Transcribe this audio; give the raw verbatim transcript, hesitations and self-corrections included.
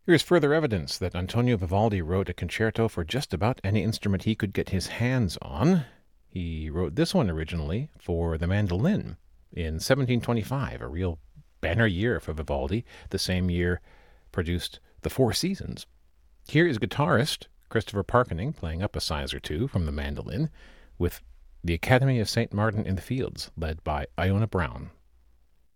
Here is further evidence that Antonio Vivaldi wrote a concerto for just about any instrument he could get his hands on. He wrote this one originally for the mandolin in seventeen twenty-five, a real banner year for Vivaldi. The same year produced The Four Seasons. Here is guitarist Christopher Parkening playing up a size or two from the mandolin with the Academy of Saint Martin in the Fields, led by Iona Brown.